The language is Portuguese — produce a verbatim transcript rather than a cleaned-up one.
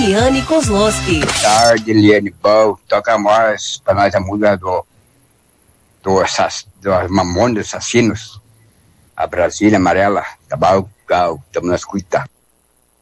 Eliane Kozlowski. Boa tarde, Eliane. Bom, toca mais pra nós a música do, do, do Mamonas Assassinos. A Brasília Amarela. Tá bom? Estamos na escuta.